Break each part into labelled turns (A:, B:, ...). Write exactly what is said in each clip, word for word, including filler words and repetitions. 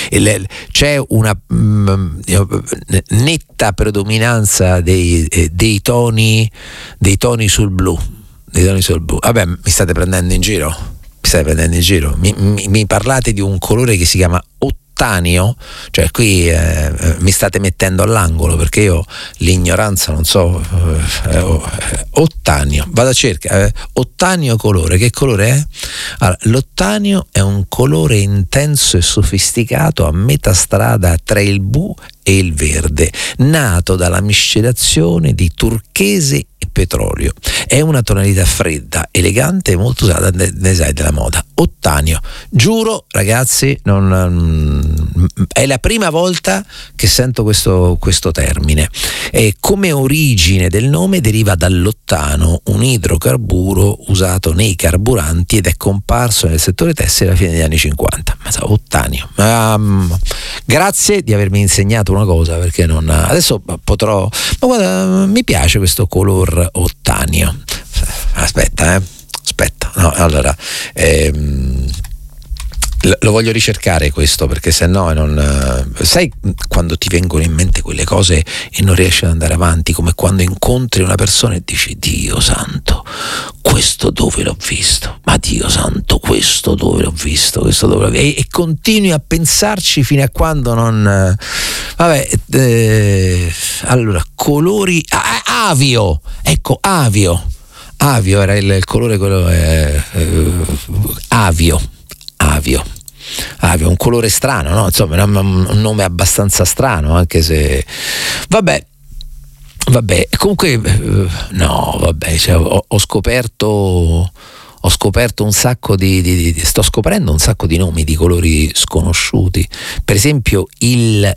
A: il, c'è una mh, netta predominanza dei, dei toni dei toni sul blu, dei toni sul blu. Vabbè, mi state prendendo in giro? Mi state prendendo in giro? Mi, mi, mi parlate di un colore che si chiama ottanio? Cioè qui eh, mi state mettendo all'angolo, perché io l'ignoranza non so. eh, eh, ottanio, vado a cercare eh, ottanio colore, che colore è? Allora, l'ottanio è un colore intenso e sofisticato a metà strada tra il blu e il verde, nato dalla miscelazione di turchese e petrolio. È una tonalità fredda, elegante e molto usata nel design della moda. Ottanio, giuro ragazzi, non, è la prima volta che sento questo, questo termine. E come origine del nome deriva dall'ottano, un idrocarburo usato nei carburanti ed è comparso nel settore tessile alla fine degli anni cinquanta. Ma so, ottanio. Um, grazie di avermi insegnato una cosa, perché non adesso potrò, ma guarda, mi piace questo color ottanio. Aspetta, eh aspetta, no, allora ehm, lo voglio ricercare questo, perché se no non sai quando ti vengono in mente quelle cose e non riesci ad andare avanti, come quando incontri una persona e dici Dio santo, questo dove l'ho visto, ma Dio santo, questo dove l'ho visto, questo dove l'ho visto, e, e continui a pensarci fino a quando non vabbè eh, allora colori ah, avio, ecco avio avio era il, il colore quello eh, eh, avio avio avio un colore strano, no? Insomma un, un nome abbastanza strano, anche se vabbè vabbè comunque eh, no vabbè cioè, ho, ho scoperto ho scoperto un sacco di, di, di sto scoprendo un sacco di nomi di colori sconosciuti, per esempio il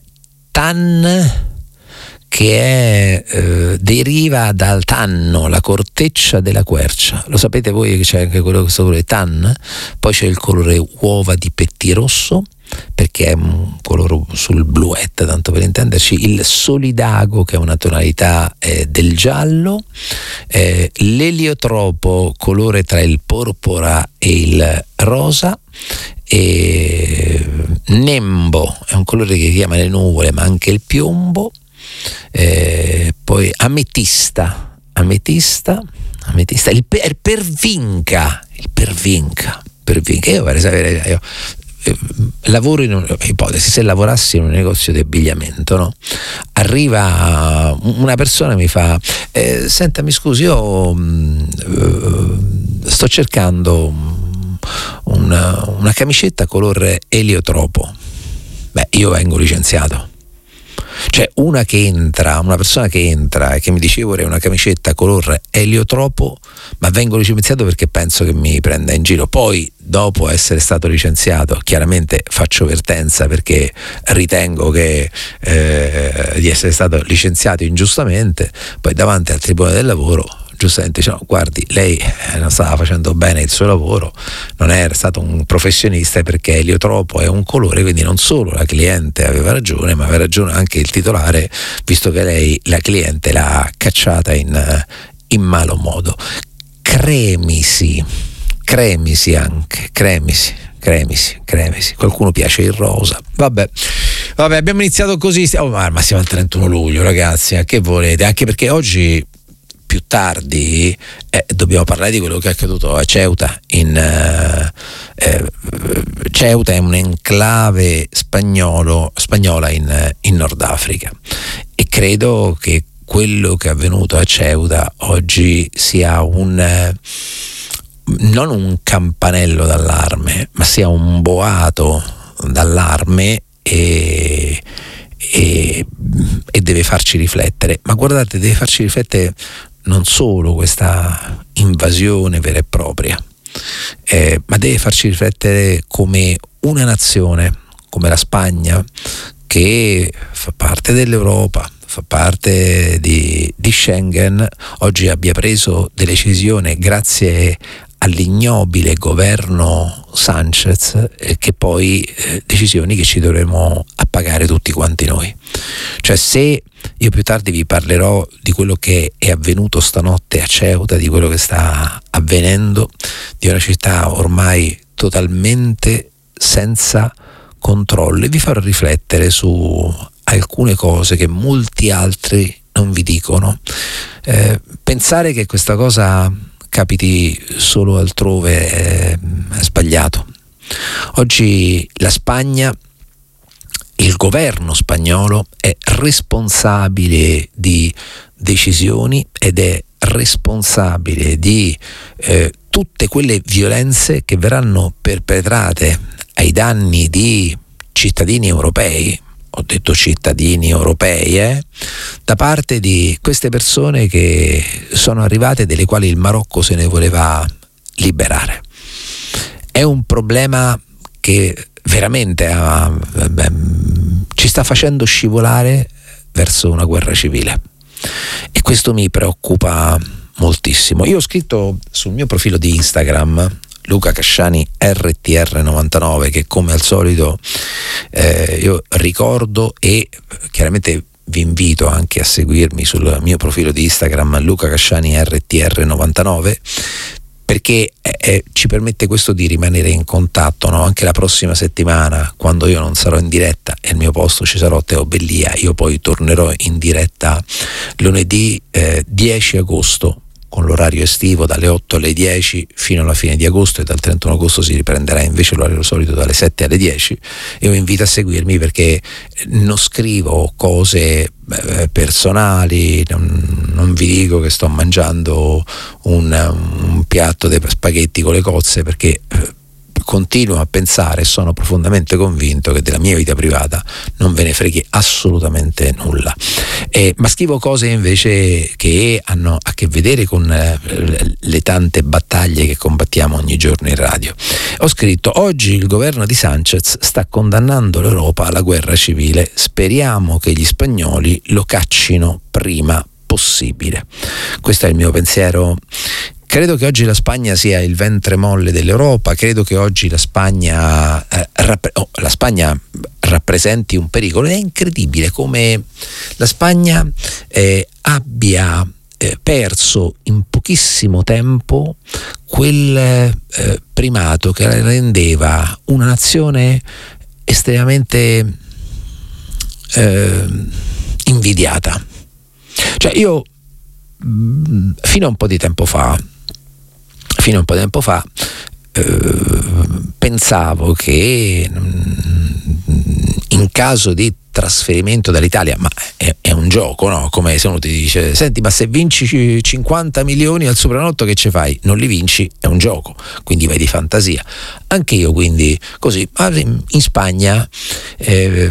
A: tan, che è, eh, deriva dal tanno, la corteccia della quercia. Lo sapete voi che c'è anche quello, questo colore tan? Poi c'è il colore uova di pettirosso, perché è un colore sul bluette, tanto per intenderci. Il solidago, che è una tonalità eh, del giallo. Eh, l'eliotropo, colore tra il porpora e il rosa. E nembo è un colore che chiama le nuvole, ma anche il piombo. Eh, poi ametista ametista ametista il, per, il pervinca il pervinca pervinca io vorrei sapere io, eh, lavoro in un, ipotesi, se lavorassi in un negozio di abbigliamento, no? Arriva una persona e mi fa eh, senta mi scusi io mh, sto cercando una, una camicetta color eliotropo. Beh, io vengo licenziato. Cioè una che entra, una persona che entra e che mi dice vorrei una camicetta color eliotropo, ma vengo licenziato perché penso che mi prenda in giro. Poi dopo essere stato licenziato chiaramente faccio vertenza, perché ritengo che eh, di essere stato licenziato ingiustamente. Poi davanti al Tribunale del Lavoro giustamente dice no, guardi, lei non stava facendo bene il suo lavoro, non era stato un professionista, perché eliotropo è un colore, quindi non solo la cliente aveva ragione, ma aveva ragione anche il titolare, visto che lei, la cliente, l'ha cacciata in, in malo modo. Cremisi, cremisi anche, cremisi, cremisi, cremisi, qualcuno piace il rosa, vabbè. Vabbè, abbiamo iniziato così, oh, ma siamo al trentuno luglio ragazzi, che volete? Anche perché oggi più tardi eh, dobbiamo parlare di quello che è accaduto a Ceuta. In eh, eh, Ceuta è un'enclave spagnolo, spagnola in, in Nord Africa, e credo che quello che è avvenuto a Ceuta oggi sia un eh, non un campanello d'allarme, ma sia un boato d'allarme, e E, e deve farci riflettere. Ma guardate, deve farci riflettere non solo questa invasione vera e propria, eh, ma deve farci riflettere come una nazione, come la Spagna, che fa parte dell'Europa, fa parte di, di Schengen, oggi abbia preso delle decisioni grazie all'ignobile governo Sanchez, eh, che poi eh, decisioni che ci dovremo appagare tutti quanti noi. Cioè, se io più tardi vi parlerò di quello che è avvenuto stanotte a Ceuta, di quello che sta avvenendo, di una città ormai totalmente senza controllo e vi farò riflettere su alcune cose che molti altri non vi dicono. Eh, pensare che questa cosa capiti solo altrove è, è sbagliato. Oggi la Spagna, il governo spagnolo è responsabile di decisioni ed è responsabile di eh, tutte quelle violenze che verranno perpetrate ai danni di cittadini europei, ho detto cittadini europei, eh, da parte di queste persone che sono arrivate, delle quali il Marocco se ne voleva liberare. È un problema che veramente ha, beh, ci sta facendo scivolare verso una guerra civile e questo mi preoccupa moltissimo. Io ho scritto sul mio profilo di Instagram Luca Casciani R T R novantanove, che come al solito eh, io ricordo e chiaramente vi invito anche a seguirmi sul mio profilo di Instagram Luca Casciani R T R novantanove, perché eh, ci permette questo di rimanere in contatto, no? Anche la prossima settimana, quando io non sarò in diretta e al mio posto ci sarò Teo Bellia, io poi tornerò in diretta lunedì eh, dieci agosto con l'orario estivo dalle otto alle dieci fino alla fine di agosto, e dal trentuno agosto si riprenderà invece l'orario solito dalle sette alle dieci. Io vi invito a seguirmi perché non scrivo cose eh, personali, non, non vi dico che sto mangiando un, un piatto di spaghetti con le cozze, perché eh, continuo a pensare e sono profondamente convinto che della mia vita privata non ve ne freghi assolutamente nulla, eh, ma scrivo cose invece che hanno a che vedere con eh, le tante battaglie che combattiamo ogni giorno in radio. Ho scritto: oggi il governo di Sanchez sta condannando l'Europa alla guerra civile, speriamo che gli spagnoli lo caccino prima possibile. Questo è il mio pensiero. Credo che oggi la Spagna sia il ventre molle dell'Europa, credo che oggi la Spagna, eh, rapp- oh, la Spagna rappresenti un pericolo. È incredibile come la Spagna eh, abbia eh, perso in pochissimo tempo quel eh, primato che la rendeva una nazione estremamente eh, invidiata. Cioè io mh, fino a un po' di tempo fa Fino a un po' di tempo fa eh, pensavo che in caso di trasferimento dall'Italia, ma è, è un gioco, no? Come se uno ti dice: senti, ma se vinci cinquanta milioni al Superenalotto che ci fai? Non li vinci, è un gioco, quindi vai di fantasia. Anche io quindi così in Spagna eh,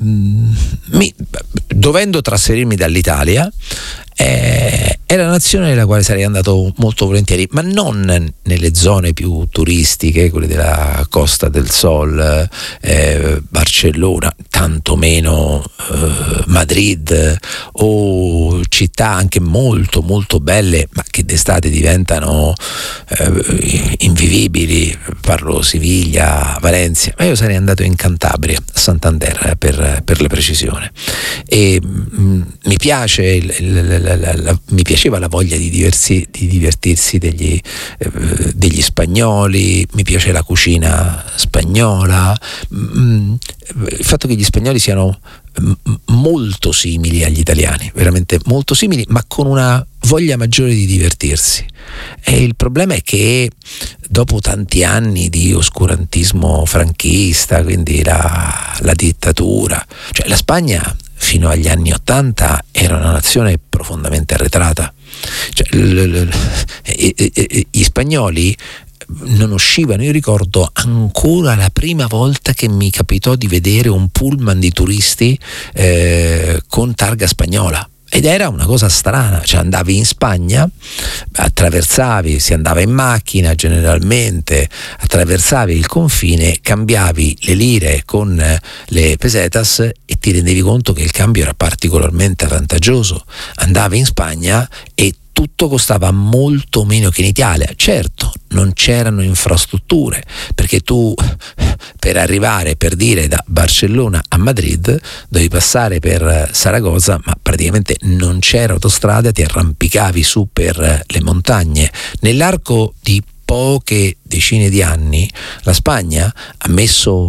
A: mi, dovendo trasferirmi dall'Italia Eh, è la nazione nella quale sarei andato molto volentieri, ma non nelle zone più turistiche, quelle della Costa del Sol, eh, Barcellona, tantomeno eh, Madrid, o città anche molto molto belle, ma che d'estate diventano eh, invivibili. Parlo Siviglia, Valencia, ma io sarei andato in Cantabria, a Santander per, per la precisione. E mh, mi piace il, il, La, la, la, mi piaceva la voglia di, diversi, di divertirsi degli, eh, degli spagnoli, mi piace la cucina spagnola, mm, il fatto che gli spagnoli siano m- molto simili agli italiani, veramente molto simili, ma con una voglia maggiore di divertirsi. E il problema è che dopo tanti anni di oscurantismo franchista, quindi la, la dittatura, cioè la Spagna fino agli anni ottanta era una nazione profondamente arretrata. Cioè, l, l, l, gli spagnoli non uscivano. Io ricordo ancora la prima volta che mi capitò di vedere un pullman di turisti eh, con targa spagnola. Ed era una cosa strana, cioè andavi in Spagna, attraversavi, si andava in macchina generalmente, attraversavi il confine, cambiavi le lire con le pesetas e ti rendevi conto che il cambio era particolarmente vantaggioso. Andavi in Spagna e tutto costava molto meno che in Italia. Certo, non c'erano infrastrutture, perché tu per arrivare, per dire, da Barcellona a Madrid dovevi passare per Saragozza, ma praticamente non c'era autostrada, ti arrampicavi su per le montagne. Nell'arco di poche decine di anni la Spagna ha messo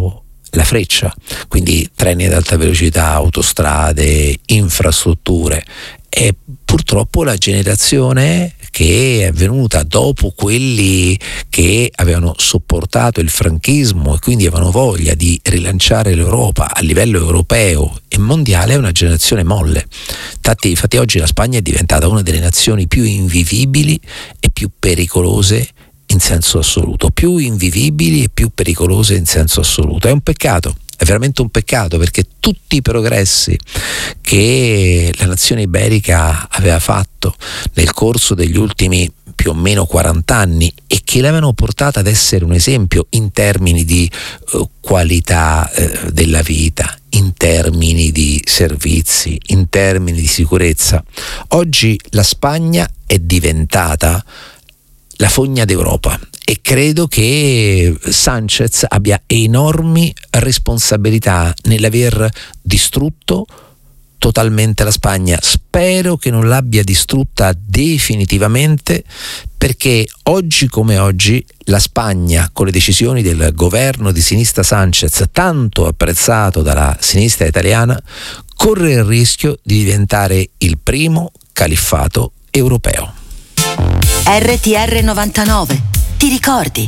A: la freccia, quindi treni ad alta velocità, autostrade, infrastrutture. È purtroppo la generazione che è venuta dopo quelli che avevano sopportato il franchismo e quindi avevano voglia di rilanciare l'Europa a livello europeo e mondiale, è una generazione molle. Infatti, infatti oggi la Spagna è diventata una delle nazioni più invivibili e più pericolose in senso assoluto, più invivibili e più pericolose in senso assoluto. È un peccato. È veramente un peccato, perché tutti i progressi che la nazione iberica aveva fatto nel corso degli ultimi più o meno quaranta anni e che l'avevano portata ad essere un esempio in termini di uh, qualità uh, della vita, in termini di servizi, in termini di sicurezza, oggi la Spagna è diventata la fogna d'Europa. E credo che Sanchez abbia enormi responsabilità nell'aver distrutto totalmente la Spagna. Spero che non l'abbia distrutta definitivamente, perché oggi come oggi la Spagna, con le decisioni del governo di sinistra Sanchez, tanto apprezzato dalla sinistra italiana, corre il rischio di diventare il primo califfato europeo.
B: R T R novantanove. Ti ricordi?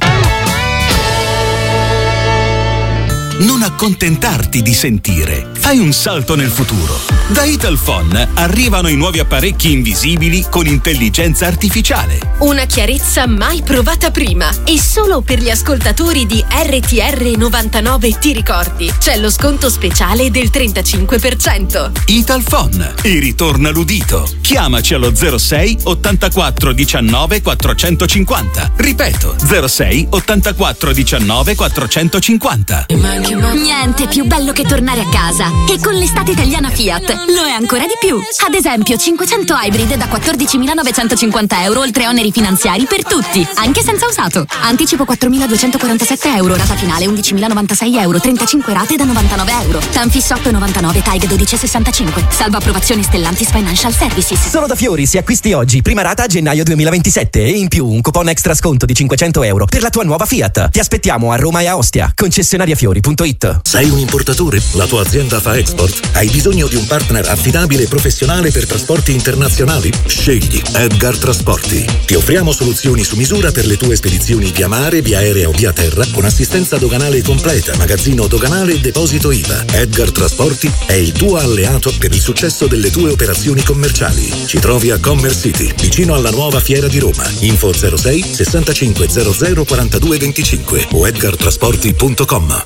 C: Non accontentarti di sentire. Fai un salto nel futuro. Da Italphone arrivano i nuovi apparecchi invisibili con intelligenza artificiale.
D: Una chiarezza mai provata prima. E solo per gli ascoltatori di R T R novantanove Ti ricordi? C'è lo sconto speciale del trentacinque per cento.
C: Italphone. E ritorna l'udito. Chiamaci allo zero sei ottantaquattro diciannove quattrocentocinquanta. Ripeto, zero sei ottantaquattro diciannove quattrocentocinquanta.
E: Niente più bello che tornare a casa. E con l'estate italiana Fiat lo è ancora di più. Ad esempio cinquecento Hybrid da quattordicimilanovecentocinquanta euro, oltre oneri finanziari per tutti, anche senza usato. Anticipo quattromiladuecentoquarantasette euro, rata finale undicimilanovantasei euro, trentacinque rate da novantanove euro. Tanfis otto virgola novantanove, Taig dodici virgola sessantacinque. Salvo approvazione Stellantis Financial Services.
F: Solo da Fiori, se acquisti oggi, prima rata a gennaio duemilaventisette e in più un coupon extra sconto di cinquecento euro per la tua nuova Fiat. Ti aspettiamo a Roma e a Ostia. Concessionaria Fiori punto it.
G: Sei un importatore? La tua azienda fa export? Hai bisogno di un partner affidabile e professionale per trasporti internazionali? Scegli Edgar Trasporti. Ti offriamo soluzioni su misura per le tue spedizioni via mare, via aerea o via terra, con assistenza doganale completa, magazzino doganale e deposito I V A. Edgar Trasporti è il tuo alleato per il successo delle tue operazioni commerciali. Ci trovi a Commerce City, vicino alla nuova Fiera di Roma. Info zero sei sessantacinque zero zero quarantadue venticinque o edgar trasporti punto com.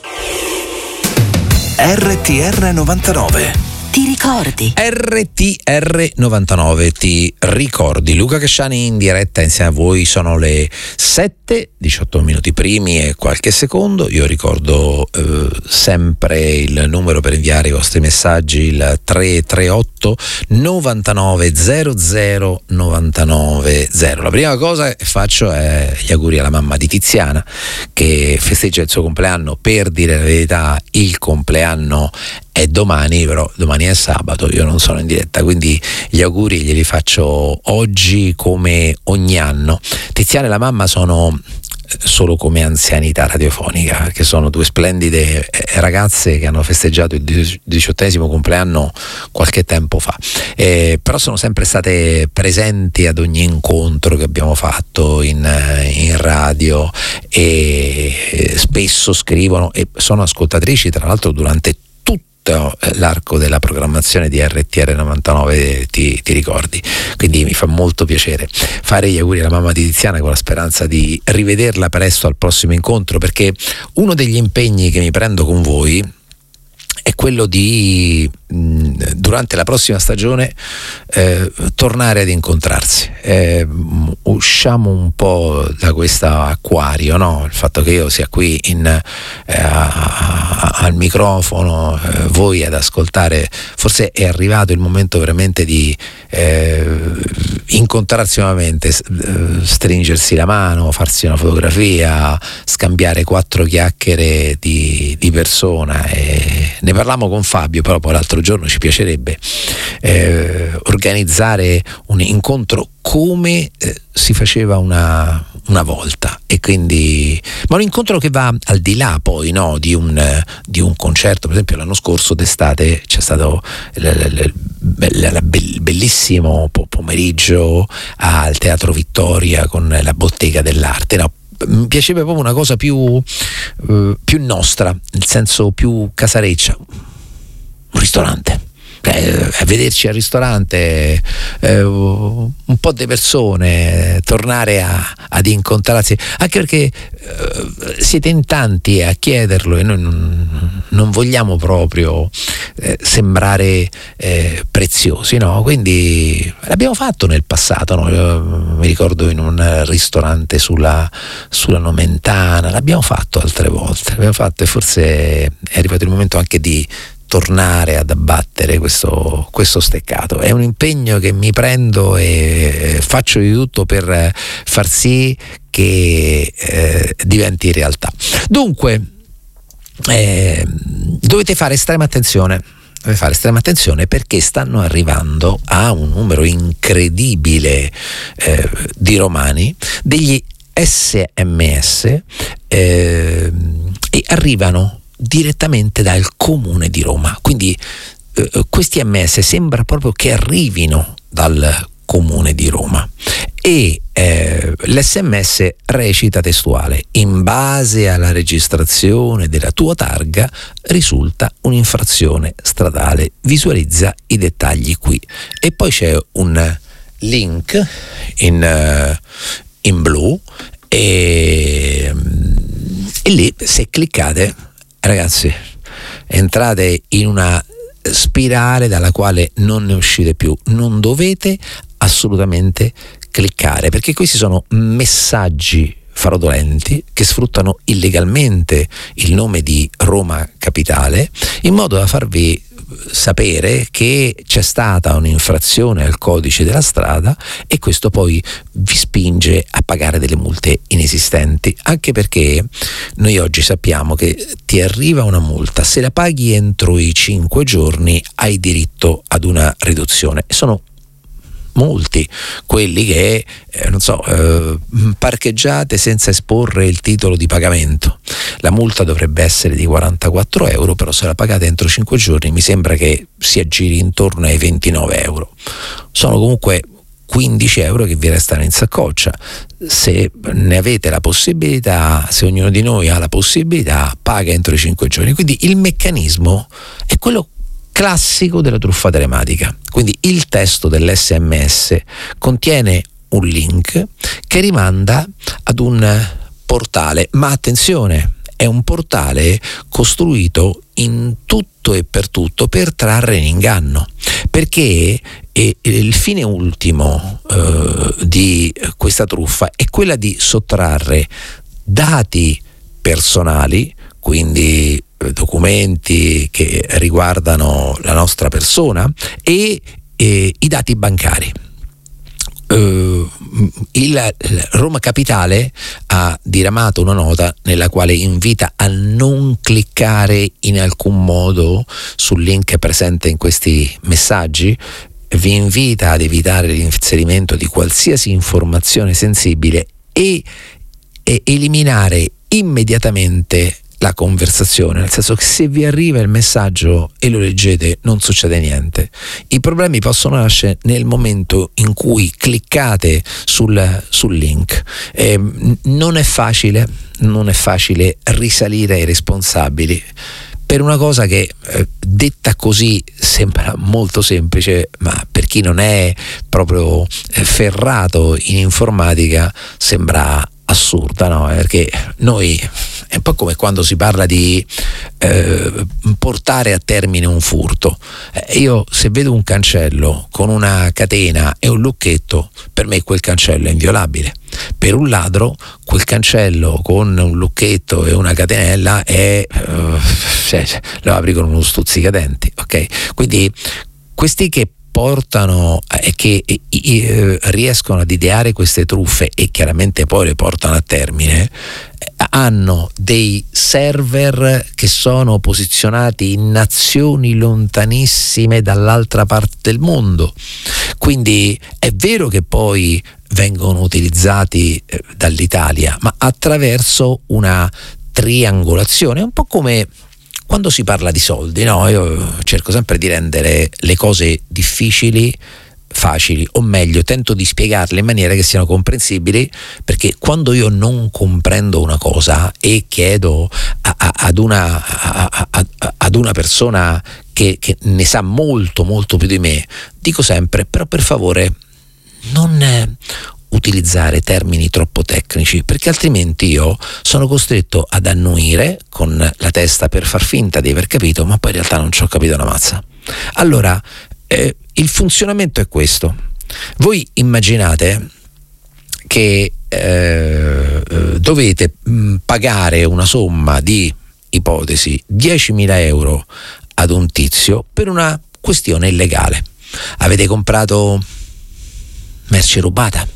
C: R T R novantanove.
B: Ti ricordi?
A: R T R novantanove Ti ricordi. Luca Casciani in diretta insieme a voi. Sono le sette, diciotto minuti primi e qualche secondo. Io ricordo eh, sempre il numero per inviare i vostri messaggi, il tre tre otto novantanove zero zero novantanove zero. La prima cosa che faccio è gli auguri alla mamma di Tiziana, che festeggia il suo compleanno. Per dire la verità, il compleanno è domani, però domani è sabato, io non sono in diretta, quindi gli auguri glieli faccio oggi come ogni anno. Tiziana e la mamma sono solo come anzianità radiofonica, che sono due splendide ragazze che hanno festeggiato il diciottesimo compleanno qualche tempo fa, eh, però sono sempre state presenti ad ogni incontro che abbiamo fatto in, in radio e spesso scrivono e sono ascoltatrici, tra l'altro, durante l'arco della programmazione di R T R novantanove ti, ti ricordi, quindi mi fa molto piacere fare gli auguri alla mamma di Tiziana, con la speranza di rivederla presto al prossimo incontro, perché uno degli impegni che mi prendo con voi è quello di mh, durante la prossima stagione eh, tornare ad incontrarsi. Eh, usciamo un po' da questo acquario, no? Il fatto che io sia qui in, eh, a, a, al microfono, eh, voi ad ascoltare, forse è arrivato il momento veramente di eh, incontrarsi nuovamente, eh, stringersi la mano, farsi una fotografia, scambiare quattro chiacchiere di, di persona. E ne parlammo con Fabio proprio l'altro giorno, ci piacerebbe eh, organizzare un incontro come eh, si faceva una, una volta, e quindi ma un incontro che va al di là poi, no, di un, di un concerto. Per esempio l'anno scorso d'estate c'è stato il bellissimo pomeriggio al Teatro Vittoria con la Bottega dell'Arte, no? Mi piaceva proprio una cosa più, eh, più nostra, nel senso più casareccia, un ristorante. Eh, a vederci al ristorante, eh, un po' di persone, tornare a, ad incontrarsi, anche perché eh, siete in tanti a chiederlo e noi non, non vogliamo proprio eh, sembrare eh, preziosi, no? Quindi l'abbiamo fatto nel passato, no? Io, mi ricordo in un ristorante sulla, sulla Nomentana, l'abbiamo fatto altre volte, l'abbiamo fatto, e forse è arrivato il momento anche di tornare ad abbattere questo, questo steccato. È un impegno che mi prendo e faccio di tutto per far sì che eh, diventi realtà. Dunque eh, dovete fare estrema attenzione dovete fare estrema attenzione perché stanno arrivando a un numero incredibile eh, di romani degli S M S eh, e arrivano direttamente dal Comune di Roma. Quindi eh, questi M S sembra proprio che arrivino dal Comune di Roma, e eh, l'S M S recita testuale: in base alla registrazione della tua targa risulta un'infrazione stradale, visualizza i dettagli qui. E poi c'è un link in, uh, in blu e, e lì, se cliccate, ragazzi, entrate in una spirale dalla quale non ne uscite più. Non dovete assolutamente cliccare, perché questi sono messaggi fraudolenti che sfruttano illegalmente il nome di Roma Capitale in modo da farvi sapere che c'è stata un'infrazione al codice della strada, e questo poi vi spinge a pagare delle multe inesistenti, anche perché noi oggi sappiamo che ti arriva una multa, se la paghi entro i cinque giorni hai diritto ad una riduzione. Sono molti quelli che eh, non so eh, parcheggiate senza esporre il titolo di pagamento. La multa dovrebbe essere di quarantaquattro euro, però se la pagate entro cinque giorni mi sembra che si aggiri intorno ai ventinove euro. Sono comunque quindici euro che vi restano in saccoccia. Se ne avete la possibilità, se ognuno di noi ha la possibilità, paga entro i cinque giorni. Quindi il meccanismo è quello classico della truffa telematica. Quindi il testo dell'S M S contiene un link che rimanda ad un portale, ma attenzione, è un portale costruito in tutto e per tutto per trarre in inganno, perché eh, il fine ultimo eh, di questa truffa è quella di sottrarre dati personali, quindi documenti che riguardano la nostra persona, e, e i dati bancari. Uh, il Roma Capitale ha diramato una nota nella quale invita a non cliccare in alcun modo sul link presente in questi messaggi, vi invita ad evitare l'inserimento di qualsiasi informazione sensibile e, e eliminare immediatamente la conversazione, nel senso che se vi arriva il messaggio e lo leggete non succede niente. I problemi possono nascere nel momento in cui cliccate sul, sul link. Eh, non è facile, non è facile risalire ai responsabili per una cosa che eh, detta così sembra molto semplice, ma per chi non è proprio eh, ferrato in informatica sembra assurda, no? Perché noi è un po' come quando si parla di eh, portare a termine un furto. Eh, io se vedo un cancello con una catena e un lucchetto, per me quel cancello è inviolabile. Per un ladro quel cancello con un lucchetto e una catenella è uh, cioè, lo apri con uno stuzzicadenti, ok? Quindi questi che portano e eh, che eh, riescono ad ideare queste truffe e chiaramente poi le portano a termine, hanno dei server che sono posizionati in nazioni lontanissime dall'altra parte del mondo, quindi è vero che poi vengono utilizzati eh, dall'Italia, ma attraverso una triangolazione, un po' come quando si parla di soldi, no? Io cerco sempre di rendere le cose difficili facili, o meglio tento di spiegarle in maniera che siano comprensibili, perché quando io non comprendo una cosa e chiedo a, a, ad, una, a, a, ad una persona che, che ne sa molto molto più di me, dico sempre: però per favore non eh, utilizzare termini troppo tecnici, perché altrimenti io sono costretto ad annuire con la testa per far finta di aver capito, ma poi in realtà non ci ho capito una mazza. Allora eh, il funzionamento è questo: voi immaginate che eh, dovete mh, pagare una somma di, ipotesi, diecimila euro ad un tizio per una questione illegale. Avete comprato merce rubata.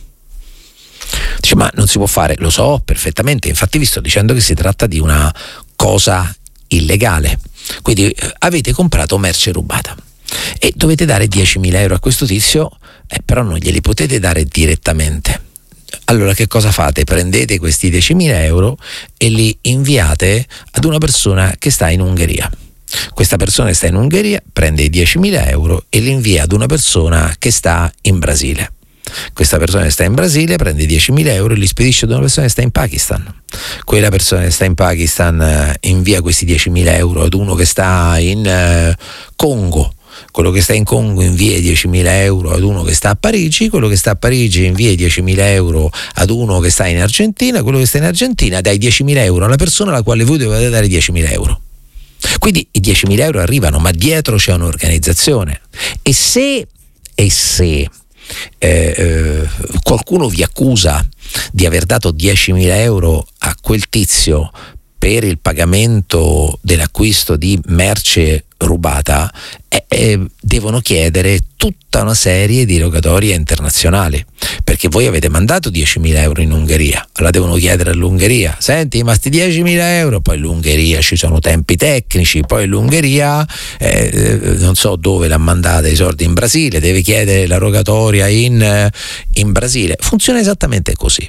A: Dice: ma non si può fare. Lo so perfettamente, infatti vi sto dicendo che si tratta di una cosa illegale. Quindi eh, avete comprato merce rubata e dovete dare diecimila euro a questo tizio, eh, però non glieli potete dare direttamente. Allora che cosa fate? Prendete questi diecimila euro e li inviate ad una persona che sta in Ungheria. Questa persona che sta in Ungheria prende i diecimila euro e li invia ad una persona che sta in Brasile. Questa persona che sta in Brasile prende diecimila euro e li spedisce ad una persona che sta in Pakistan. Quella persona che sta in Pakistan eh, invia questi diecimila euro ad uno che sta in eh, Congo. Quello che sta in Congo invia i diecimila euro ad uno che sta a Parigi, quello che sta a Parigi invia i diecimila euro ad uno che sta in Argentina, quello che sta in Argentina dà i diecimila euro alla persona alla quale voi dovete dare i diecimila euro. Quindi i diecimila euro arrivano, ma dietro c'è un'organizzazione. E se, e se eh, eh, qualcuno vi accusa di aver dato diecimila euro a quel tizio per il pagamento dell'acquisto di merce rubata, eh, eh, devono chiedere tutta una serie di rogatorie internazionali, perché voi avete mandato diecimila euro in Ungheria, allora devono chiedere all'Ungheria: senti, ma sti diecimila euro, poi l'Ungheria ci sono tempi tecnici, poi l'Ungheria eh, non so dove l'ha mandata i soldi, in Brasile, deve chiedere la rogatoria in, in Brasile. Funziona esattamente così.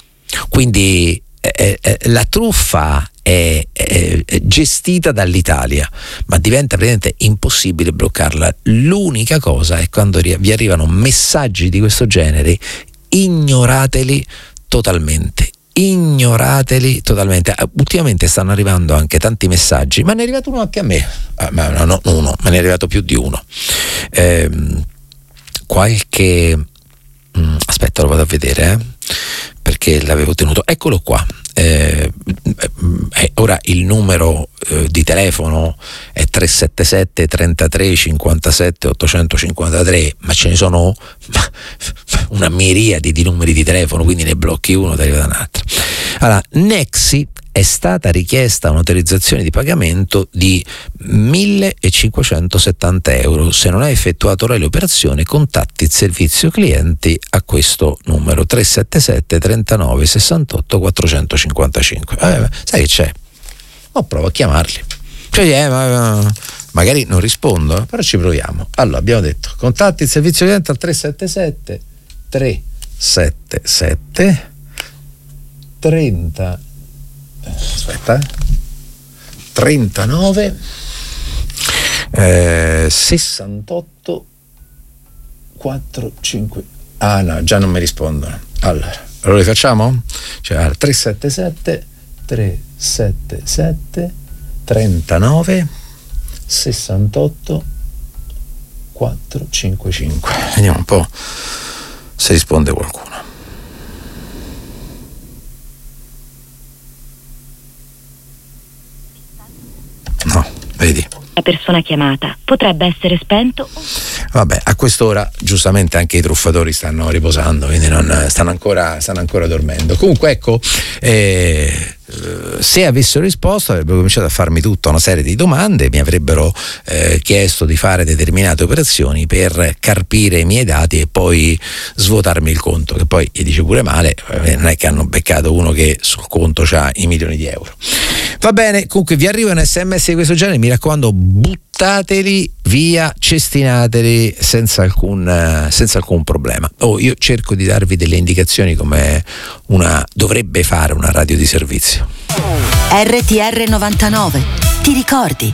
A: Quindi eh, eh, la truffa È, è, è gestita dall'Italia, ma diventa praticamente impossibile bloccarla. L'unica cosa è quando vi arrivano messaggi di questo genere, ignorateli totalmente. Ignorateli totalmente. Ultimamente stanno arrivando anche tanti messaggi, ma ne è arrivato uno anche a me. Ah, ma no, no, uno, ma ne è arrivato più di uno. Ehm, qualche mm, aspetta, lo vado a vedere, eh, perché l'avevo tenuto. Eccolo qua. Eh, eh, ora il numero eh, di telefono è tre sette sette trentatré cinquantasette ottocentocinquantatré, ma ce ne sono una miriade di numeri di telefono, quindi ne blocchi uno, ti arriva da un altro. Allora, Nexi è stata richiesta un'autorizzazione di pagamento di millecinquecentosettanta euro. Se non hai effettuato ora l'operazione, contatti il servizio clienti a questo numero tre sette sette trentanove sessantotto quattrocentocinquantacinque. Eh, sai che c'è? Oh, provo a chiamarli. Cioè, eh, ma, magari non rispondo, però ci proviamo. Allora, abbiamo detto: contatti il servizio clienti al tre sette sette tre sette sette trenta aspetta eh. trentanove eh, sessantotto quarantacinque. Ah no, già non mi rispondono. Allora, allora li facciamo? Cioè al tre sette sette tre sette sette trentanove sessantotto quattrocentocinquantacinque. Vediamo un po' se risponde qualcuno. No, vedi.
H: La persona chiamata potrebbe essere spento.
A: Vabbè, a quest'ora giustamente anche i truffatori stanno riposando, quindi non stanno ancora, stanno ancora dormendo. Comunque ecco, eh, se avessero risposto avrebbero cominciato a farmi tutta una serie di domande, mi avrebbero eh, chiesto di fare determinate operazioni per carpire i miei dati e poi svuotarmi il conto, che poi gli dice pure male, non è che hanno beccato uno che sul conto c'ha i milioni di euro. Va bene, comunque vi arriva un sms di questo genere, mi raccomando, buttateli via, cestinateli senza alcun, senza alcun problema. Oh, io cerco di darvi delle indicazioni come una dovrebbe fare una radio di servizio.
B: R T R novantanove, ti ricordi?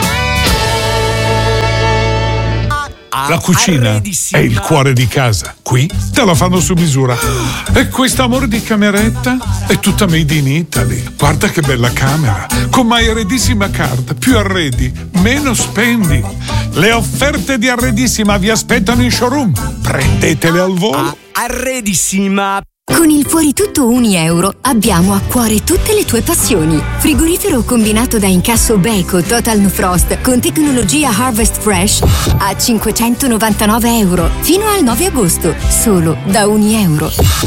I: La cucina è il cuore di casa. Qui te la fanno su misura. E questo amore di cameretta è tutta made in Italy. Guarda che bella camera. Con My Arredissima Card, più arredi, meno spendi. Le offerte di Arredissima vi aspettano in showroom. Prendetele al volo.
J: Arredissima. Con il Fuori Tutto un euro abbiamo a cuore tutte le tue passioni. Frigorifero combinato da incasso Beko Total No Frost con tecnologia Harvest Fresh a cinquecentonovantanove euro fino al nove agosto, solo da un euro.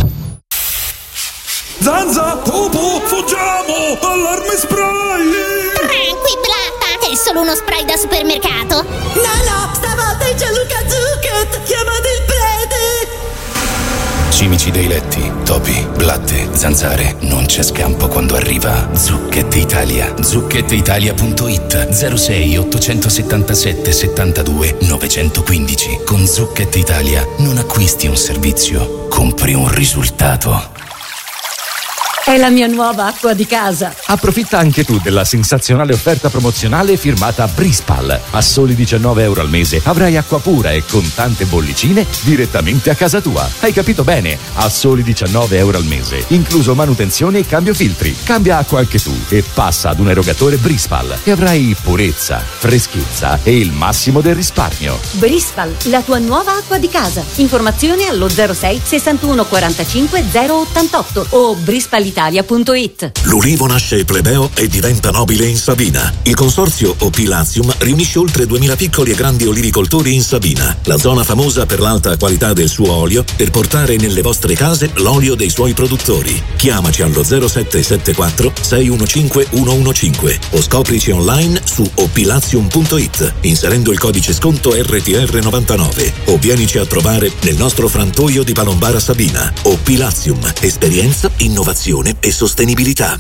K: Zanza, Popo, fuggiamo! Allarme spray!
L: Tranqui, Blatta, è solo uno spray da supermercato.
M: No, no, stavolta è Gianluca Zucchet, chiamate il prete!
N: Cimici dei letti, topi, blatte, zanzare, non c'è scampo quando arriva Zucchet Italia. zucchet italia punto it zero sei ottocentosettantasette settantadue novecentoquindici. Con Zucchet Italia non acquisti un servizio, compri un risultato.
O: È la mia nuova acqua di casa.
P: Approfitta anche tu della sensazionale offerta promozionale firmata Brispal. A soli diciannove euro al mese avrai acqua pura e con tante bollicine direttamente a casa tua. Hai capito bene? A soli diciannove euro al mese, incluso manutenzione e cambio filtri. Cambia acqua anche tu e passa ad un erogatore Brispal e avrai purezza, freschezza e il massimo del risparmio.
O: Brispal, la tua nuova acqua di casa. Informazioni allo zero sei sessantuno quarantacinque zero ottantotto o brispal italia punto it.
G: L'ulivo nasce plebeo e diventa nobile in Sabina. Il consorzio O P Latium riunisce oltre duemila piccoli e grandi olivicoltori in Sabina, la zona famosa per l'alta qualità del suo olio, per portare nelle vostre case l'olio dei suoi produttori. Chiamaci allo zero sette sette quattro sei uno cinque uno uno cinque o scoprici online su o p latium punto it inserendo il codice sconto R T R novantanove o vienici a trovare nel nostro frantoio di Palombara Sabina. O P Latium, esperienza, innovazione e sostenibilità.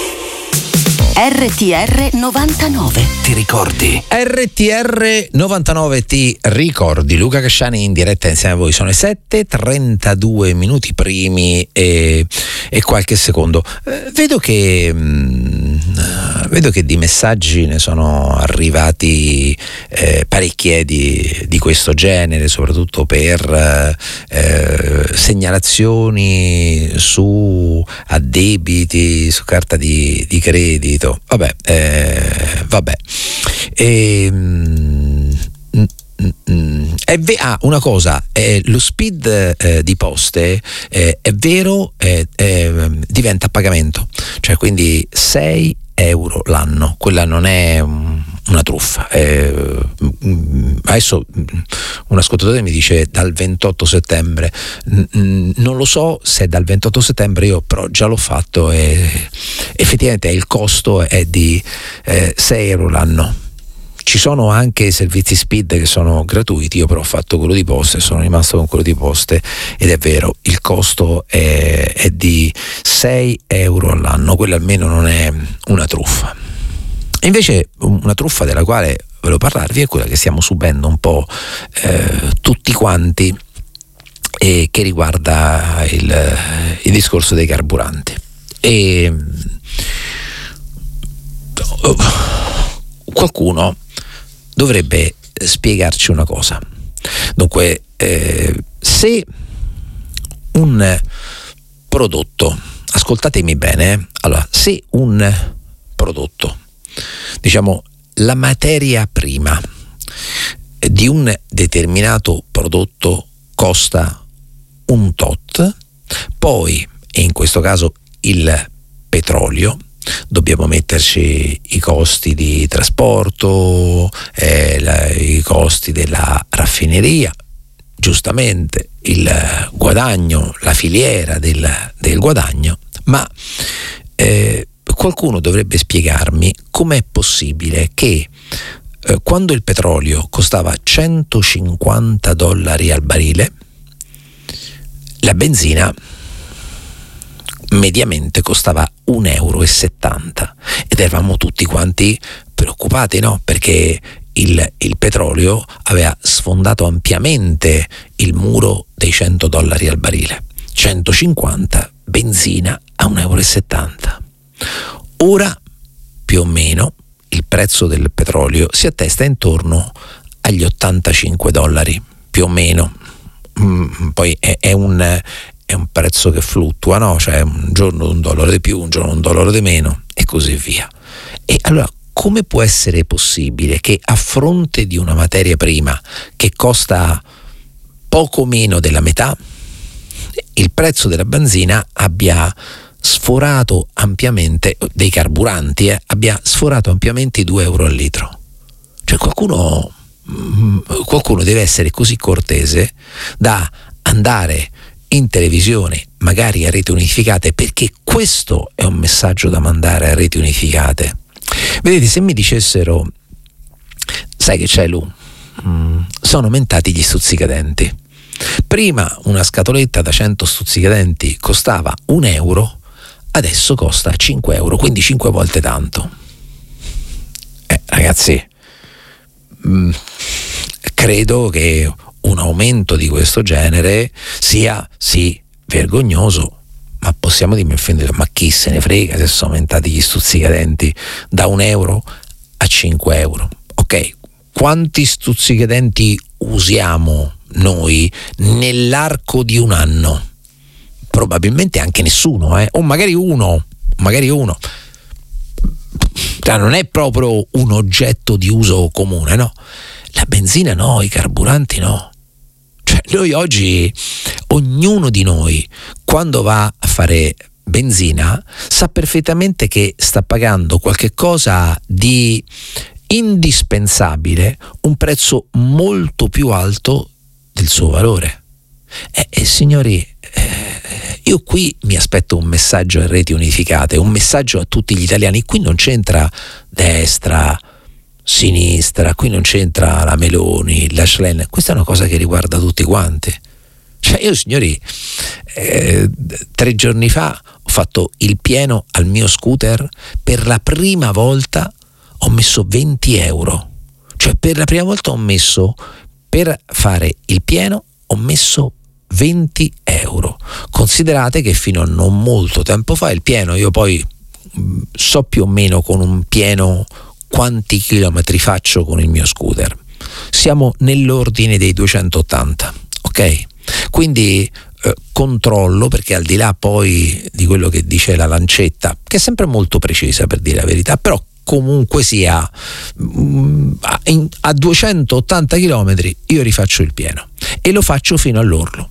B: R T R novantanove,
A: ti ricordi? R T R novantanove, ti ricordi? Luca Casciani in diretta insieme a voi. Sono le sette e trentadue minuti primi e, e qualche secondo. Eh, vedo che mh, vedo che di messaggi ne sono arrivati eh, parecchi di, di questo genere, soprattutto per eh, segnalazioni su addebiti, su carta di, di credito. Vabbè, eh, vabbè. E, mm, mm, mm, è ve- ah, una cosa, eh, lo speed eh, di poste eh, è vero, eh, eh, diventa a pagamento, cioè quindi sei euro l'anno, quella non è um, una truffa. Eh, adesso un ascoltatore mi dice dal ventotto settembre, N- non lo so se è dal ventotto settembre, io però già l'ho fatto e effettivamente il costo è di eh, sei euro l'anno. Ci sono anche servizi speed che sono gratuiti, io però ho fatto quello di poste, sono rimasto con quello di poste ed è vero, il costo è, è di sei euro all'anno, quella almeno non è una truffa. Invece una truffa della quale volevo parlarvi è quella che stiamo subendo un po' eh, tutti quanti e che riguarda il, il discorso dei carburanti. E oh, qualcuno dovrebbe spiegarci una cosa. Dunque, eh, se un prodotto, ascoltatemi bene, eh, allora, se un prodotto, diciamo la materia prima di un determinato prodotto costa un tot, poi, e in questo caso il petrolio, dobbiamo metterci i costi di trasporto, eh, la, i costi della raffineria, giustamente il guadagno, la filiera del, del guadagno, ma eh, qualcuno dovrebbe spiegarmi com'è possibile che eh, quando il petrolio costava centocinquanta dollari al barile, la benzina mediamente costava un euro e settanta ed eravamo tutti quanti preoccupati, no? Perché il, il petrolio aveva sfondato ampiamente il muro dei cento dollari al barile. centocinquanta, benzina a un euro e settanta. Ora più o meno il prezzo del petrolio si attesta intorno agli ottantacinque dollari, più o meno. Mm, poi è, è un è un prezzo che fluttua, no? Cioè un giorno un dollaro di più, un giorno un dollaro di meno e così via. E allora come può essere possibile che a fronte di una materia prima che costa poco meno della metà, il prezzo della benzina abbia sforato ampiamente, dei carburanti, eh, abbia sforato ampiamente i due euro al litro? Cioè qualcuno, qualcuno deve essere così cortese da andare in televisione, magari a reti unificate, perché questo è un messaggio da mandare a reti unificate. Vedete, se mi dicessero, sai che c'è Lu, mm, sono aumentati gli stuzzicadenti, prima una scatoletta da cento stuzzicadenti costava un euro, adesso costa cinque euro, quindi cinque volte tanto. Eh, ragazzi, mh, credo che un aumento di questo genere sia, sì, vergognoso, ma possiamo dirmi, ma chi se ne frega se sono aumentati gli stuzzicadenti da un euro a cinque euro. Ok, quanti stuzzicadenti usiamo noi nell'arco di un anno? Probabilmente anche nessuno, eh? o magari uno, magari uno. Cioè, non è proprio un oggetto di uso comune, no? La benzina no, i carburanti no. Cioè, noi oggi, ognuno di noi, quando va a fare benzina, sa perfettamente che sta pagando qualche cosa di indispensabile, un prezzo molto più alto del suo valore. E, e signori, eh, io qui mi aspetto un messaggio a reti unificate, un messaggio a tutti gli italiani. Qui non c'entra destra, sinistra, qui non c'entra la Meloni, la Schlein, questa è una cosa che riguarda tutti quanti. Cioè io, signori, eh, tre giorni fa ho fatto il pieno al mio scooter, per la prima volta ho messo venti euro, cioè per la prima volta ho messo, per fare il pieno ho messo venti euro. Considerate che fino a non molto tempo fa il pieno, io poi mh, so più o meno con un pieno quanti chilometri faccio con il mio scooter, siamo nell'ordine dei duecentottanta, ok? Quindi eh, controllo, perché al di là poi di quello che dice la lancetta, che è sempre molto precisa per dire la verità, però comunque sia mh, a, in, a duecentottanta chilometri io rifaccio il pieno e lo faccio fino all'orlo.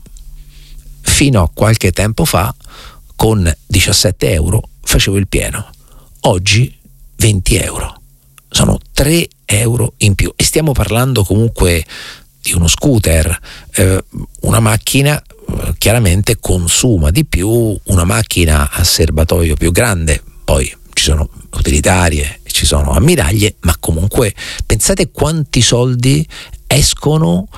A: Fino a qualche tempo fa con diciassette euro facevo il pieno, oggi venti euro. Sono tre euro in più e stiamo parlando comunque di uno scooter. Eh, una macchina eh, chiaramente consuma di più, una macchina a serbatoio più grande, poi ci sono utilitarie, ci sono ammiraglie, ma comunque pensate quanti soldi escono,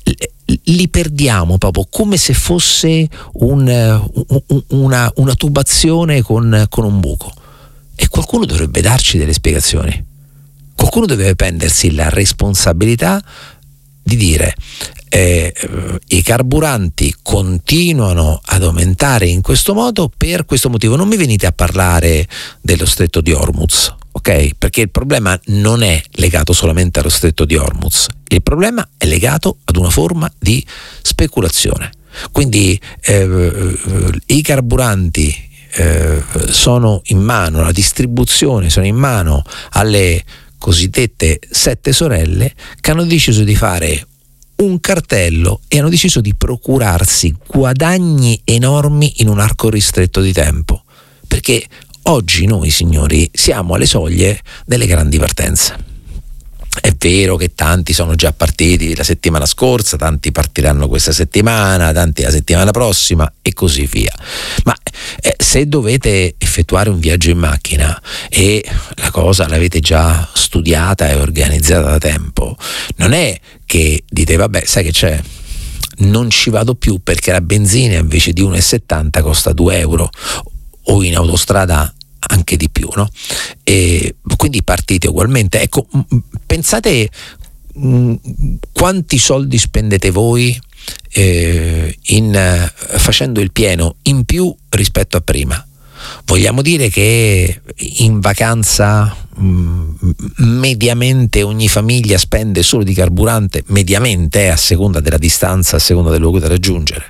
A: li perdiamo proprio come se fosse un, un, una, una tubazione con, con un buco, e qualcuno dovrebbe darci delle spiegazioni. Qualcuno deve prendersi la responsabilità di dire eh, i carburanti continuano ad aumentare in questo modo per questo motivo. Non mi venite a parlare dello stretto di Hormuz, ok? Perché il problema non è legato solamente allo stretto di Hormuz, il problema è legato ad una forma di speculazione. Quindi eh, i carburanti eh, sono in mano, la distribuzione sono in mano alle cosiddette sette sorelle, che hanno deciso di fare un cartello e hanno deciso di procurarsi guadagni enormi in un arco ristretto di tempo, perché oggi noi, signori, siamo alle soglie delle grandi partenze. È vero che tanti sono già partiti la settimana scorsa, tanti partiranno questa settimana, tanti la settimana prossima e così via. Ma eh, se dovete effettuare un viaggio in macchina e la cosa l'avete già studiata e organizzata da tempo, non è che dite vabbè, sai che c'è? Non ci vado più perché la benzina invece di uno virgola settanta costa due euro, o in autostrada anche di più, no? E quindi partite ugualmente. Ecco, pensate mh, quanti soldi spendete voi eh, in, uh, facendo il pieno in più rispetto a prima. Vogliamo dire che in vacanza mh, mediamente ogni famiglia spende solo di carburante, mediamente, eh, a seconda della distanza, a seconda del luogo da raggiungere,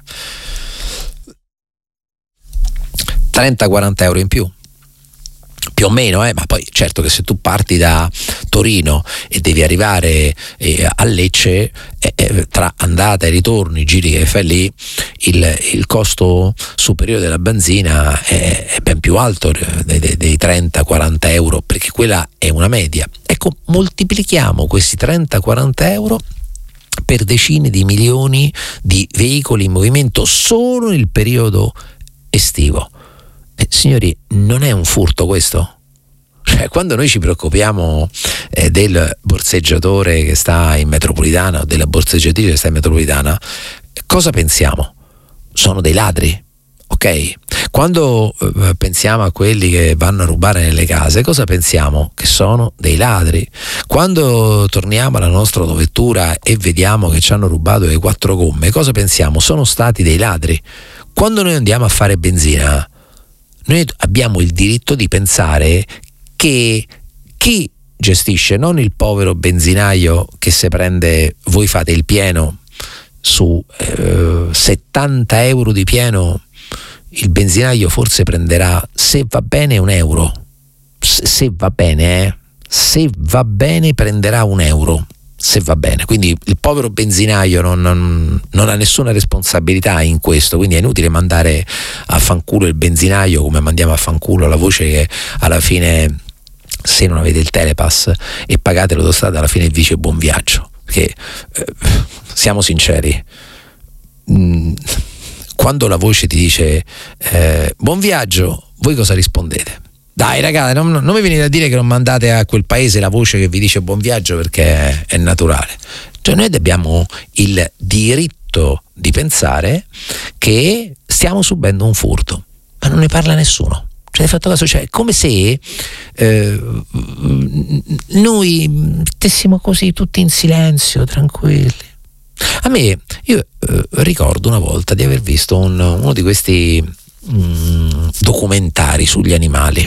A: trenta quaranta euro in più, più o meno, eh? Ma poi certo che se tu parti da Torino e devi arrivare eh, a Lecce, eh, eh, tra andata e ritorno, i giri che fai lì, il, il costo superiore della benzina è, è ben più alto dei, dei, dei trenta quaranta euro, perché quella è una media. Ecco, moltiplichiamo questi trenta quaranta euro per decine di milioni di veicoli in movimento solo nel periodo estivo. Eh, signori, non è un furto questo? Cioè, quando noi ci preoccupiamo eh, del borseggiatore che sta in metropolitana o della borseggiatrice che sta in metropolitana, cosa pensiamo? Sono dei ladri, ok? Quando eh, pensiamo a quelli che vanno a rubare nelle case, cosa pensiamo? Che sono dei ladri. Quando torniamo alla nostra autovettura e vediamo che ci hanno rubato le quattro gomme, cosa pensiamo? Sono stati dei ladri. Quando noi andiamo a fare benzina, noi abbiamo il diritto di pensare che chi gestisce, non il povero benzinaio che se prende, voi fate il pieno su eh, settanta euro di pieno, il benzinaio forse prenderà, se va bene, un euro, se, se va bene, eh, se va bene prenderà un euro, se va bene. Quindi il povero benzinaio non, non, non ha nessuna responsabilità in questo, quindi è inutile mandare a fanculo il benzinaio come mandiamo a fanculo la voce che alla fine, se non avete il Telepass e pagate l'autostrada, alla fine dice buon viaggio. Perché eh, siamo sinceri, mh, quando la voce ti dice eh, buon viaggio, voi cosa rispondete? Dai ragazzi, non, non mi venite a dire che non mandate a quel paese la voce che vi dice buon viaggio perché è, è naturale. Cioè, noi abbiamo il diritto di pensare che stiamo subendo un furto, ma non ne parla nessuno. Cioè, hai fatto caso? Cioè, è come se eh, noi stessimo così tutti in silenzio, tranquilli. A me, io eh, ricordo una volta di aver visto un, uno di questi mh, documentari sugli animali.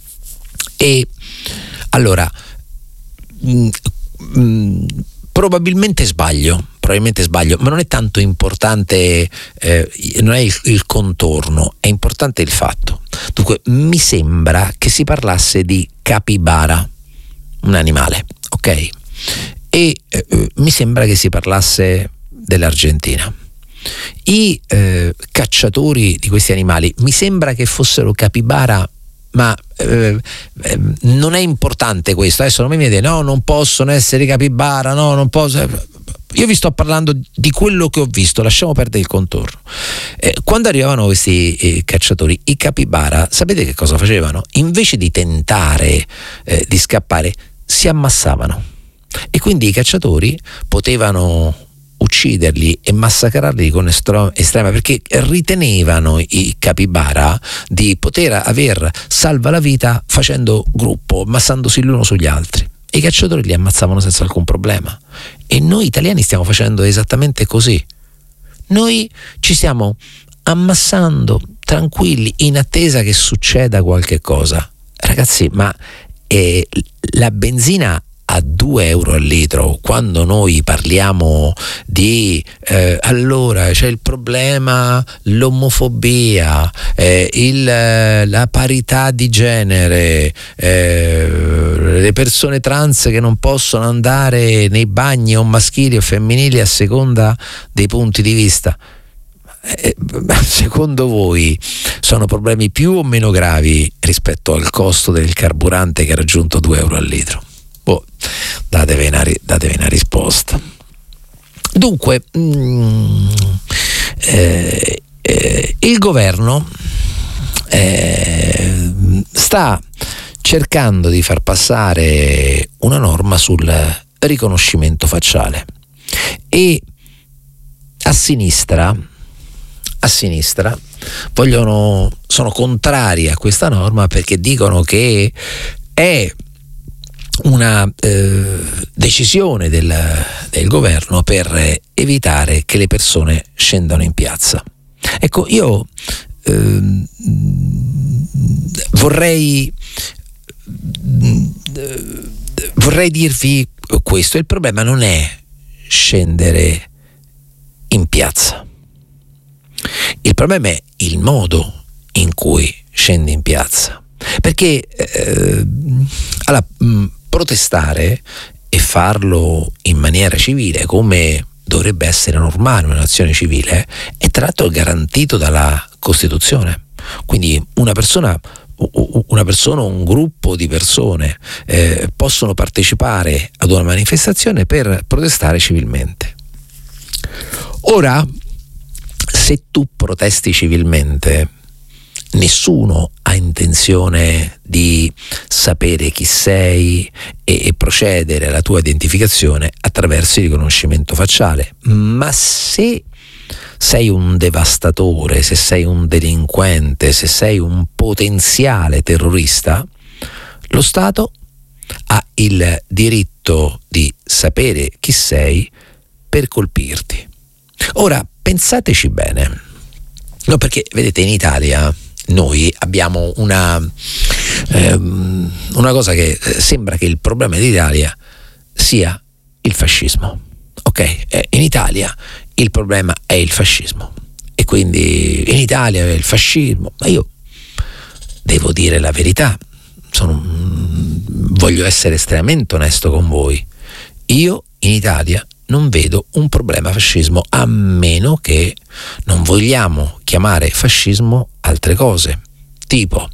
A: E allora mh, mh, probabilmente sbaglio, probabilmente sbaglio, ma non è tanto importante, eh, non è il, il contorno, è importante il fatto. Dunque, mi sembra che si parlasse di capibara, un animale, ok? E eh, mi sembra che si parlasse dell'Argentina. I eh, cacciatori di questi animali mi sembra che fossero capibara, ma eh, eh, non è importante questo. Adesso non mi viene a dire no, non possono essere capibara, no, non posso. Io vi sto parlando di quello che ho visto, lasciamo perdere il contorno. Eh, quando arrivavano questi eh, cacciatori, i capibara, sapete che cosa facevano? Invece di tentare eh, di scappare, si ammassavano. E quindi i cacciatori potevano ucciderli e massacrarli con estro- estrema, perché ritenevano i capibara di poter aver salva la vita facendo gruppo, ammassandosi l'uno sugli altri, e i cacciatori li ammazzavano senza alcun problema. E noi italiani stiamo facendo esattamente così. Noi ci stiamo ammassando tranquilli in attesa che succeda qualche cosa. Ragazzi, ma eh, la benzina a due euro al litro, quando noi parliamo di eh, allora c'è il problema, l'omofobia, eh, il, la parità di genere, eh, le persone trans che non possono andare nei bagni o maschili o femminili a seconda dei punti di vista. Eh, secondo voi sono problemi più o meno gravi rispetto al costo del carburante che ha raggiunto due euro al litro? boh, datevi una, datevi una risposta. Dunque, mm, eh, eh, il governo eh, sta cercando di far passare una norma sul riconoscimento facciale e a sinistra a sinistra vogliono, sono contrari a questa norma perché dicono che è una eh, decisione del, del governo per evitare che le persone scendano in piazza. Ecco, io eh, vorrei vorrei dirvi questo: il problema non è scendere in piazza, il problema è il modo in cui scendi in piazza, perché eh, allora, mh, protestare e farlo in maniera civile, come dovrebbe essere normale una nazione civile, è tra l'altro garantito dalla Costituzione. Quindi una persona una persona o un gruppo di persone eh, possono partecipare ad una manifestazione per protestare civilmente. Ora, se tu protesti civilmente, nessuno ha intenzione di sapere chi sei e, e procedere alla tua identificazione attraverso il riconoscimento facciale. Ma se sei un devastatore, se sei un delinquente, se sei un potenziale terrorista, lo Stato ha il diritto di sapere chi sei per colpirti. Ora, pensateci bene, no, perché vedete, in Italia noi abbiamo una, ehm, una cosa che sembra che il problema dell'Italia sia il fascismo. Ok, eh, in Italia il problema è il fascismo e quindi in Italia è il fascismo, ma io devo dire la verità, sono, voglio essere estremamente onesto con voi, io in Italia non vedo un problema fascismo, a meno che non vogliamo chiamare fascismo altre cose, tipo,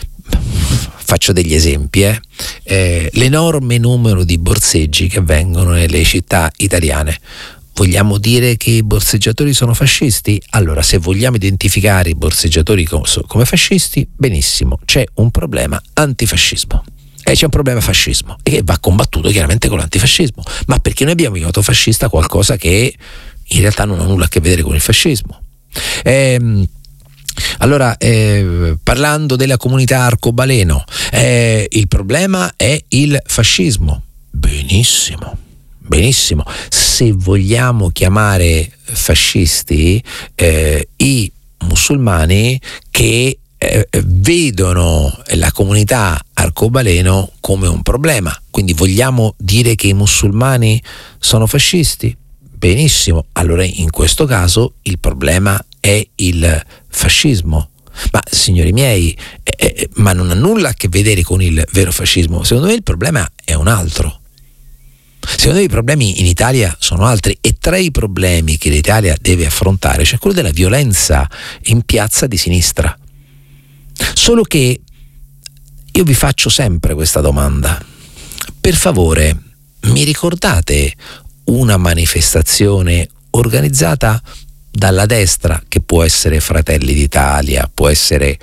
A: faccio degli esempi, eh, eh, l'enorme numero di borseggi che avvengono nelle città italiane. Vogliamo dire che i borseggiatori sono fascisti? Allora, se vogliamo identificare i borseggiatori come fascisti, benissimo, c'è un problema antifascismo. E c'è un problema fascismo e che va combattuto chiaramente con l'antifascismo. Ma perché noi abbiamo chiamato fascista qualcosa che in realtà non ha nulla a che vedere con il fascismo. Ehm, allora, eh, parlando della comunità arcobaleno, eh, il problema è il fascismo. Benissimo. Benissimo, se vogliamo chiamare fascisti eh, i musulmani che eh, vedono la comunità arcobaleno come un problema, quindi vogliamo dire che i musulmani sono fascisti? Benissimo, allora in questo caso il problema è il fascismo. Ma signori miei, eh, eh, ma non ha nulla a che vedere con il vero fascismo. Secondo me il problema è un altro. Secondo me i problemi in Italia sono altri, e tra i problemi che l'Italia deve affrontare c'è quello della violenza in piazza di sinistra. Solo che io vi faccio sempre questa domanda: per favore, mi ricordate una manifestazione organizzata dalla destra, che può essere Fratelli d'Italia, può essere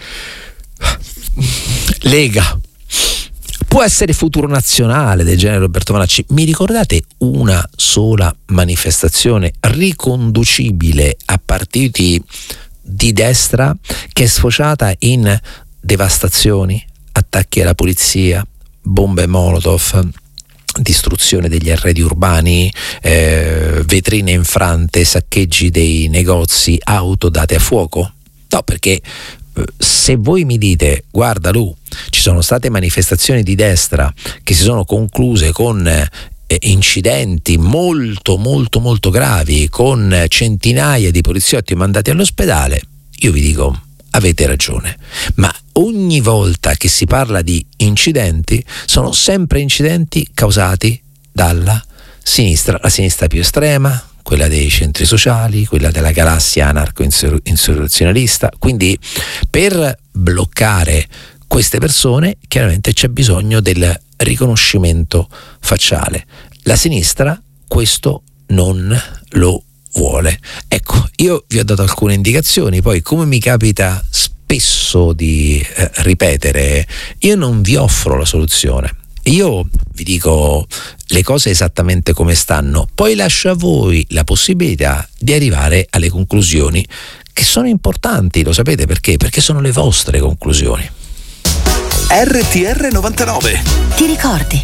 A: Lega, può essere Futuro Nazionale del genere Roberto Malacci? Mi ricordate una sola manifestazione riconducibile a partiti di destra che è sfociata in devastazioni, attacchi alla polizia, bombe Molotov, distruzione degli arredi urbani, eh, vetrine infrante, saccheggi dei negozi, auto date a fuoco? No, perché se voi mi dite guarda Lu, ci sono state manifestazioni di destra che si sono concluse con eh, incidenti molto molto molto gravi, con centinaia di poliziotti mandati all'ospedale, io vi dico avete ragione, ma ogni volta che si parla di incidenti sono sempre incidenti causati dalla sinistra, la sinistra più estrema, quella dei centri sociali, quella della galassia anarco-insurrezionalista. Quindi per bloccare queste persone chiaramente c'è bisogno del riconoscimento facciale. La sinistra questo non lo vuole. Ecco, io vi ho dato alcune indicazioni, poi come mi capita spesso di eh, ripetere, io non vi offro la soluzione. Io vi dico le cose esattamente come stanno, poi lascio a voi la possibilità di arrivare alle conclusioni che sono importanti, lo sapete perché? Perché sono le vostre conclusioni.
C: R T R novantanove.
B: Ti ricordi?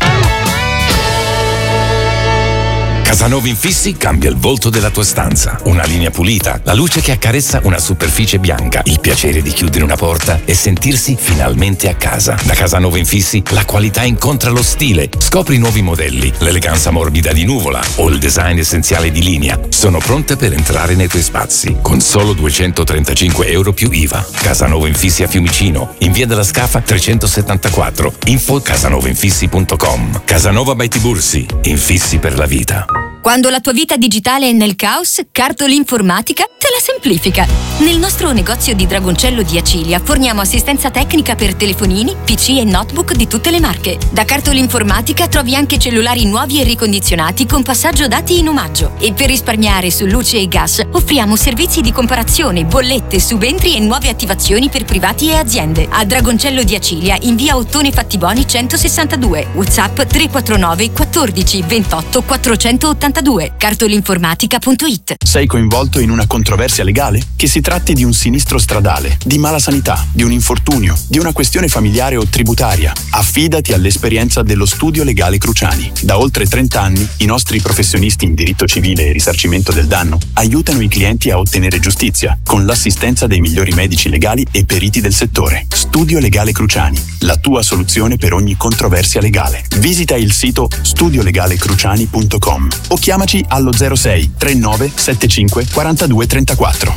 N: Casanova Infissi cambia il volto della tua stanza. Una linea pulita, la luce che accarezza una superficie bianca, il piacere di chiudere una porta e sentirsi finalmente a casa. Da Casanova Infissi la qualità incontra lo stile. Scopri nuovi modelli, l'eleganza morbida di Nuvola o il design essenziale di Linea. Sono pronte per entrare nei tuoi spazi con solo duecentotrentacinque euro più I V A. Casanova Infissi a Fiumicino, in via della Scafa trecentosettantaquattro. Info casanova infissi punto com. Casanova by Tibursi, infissi per la vita.
E: Quando la tua vita digitale è nel caos, Cartoli Informatica te la semplifica. Nel nostro negozio di Dragoncello di Acilia forniamo assistenza tecnica per telefonini, P C e notebook di tutte le marche. Da Cartoli Informatica trovi anche cellulari nuovi e ricondizionati con passaggio dati in omaggio. E per risparmiare su luce e gas offriamo servizi di comparazione, bollette, subentri e nuove attivazioni per privati e aziende. A Dragoncello di Acilia in via Ottone Fattiboni centosessantadue. WhatsApp tre quattro nove quattordici ventotto quattrocentottantadue. cartolinformatica punto it.
Q: Sei coinvolto in una controversia legale? Che si tratti di un sinistro stradale, di mala sanità, di un infortunio, di una questione familiare o tributaria, affidati all'esperienza dello Studio Legale Cruciani. Da oltre trenta anni i nostri professionisti in diritto civile e risarcimento del danno aiutano i clienti a ottenere giustizia con l'assistenza dei migliori medici legali e periti del settore. Studio Legale Cruciani, la tua soluzione per ogni controversia legale. Visita il sito studio legale cruciani punto com o chiamaci allo zero sei trentanove settantacinque quarantadue trentaquattro.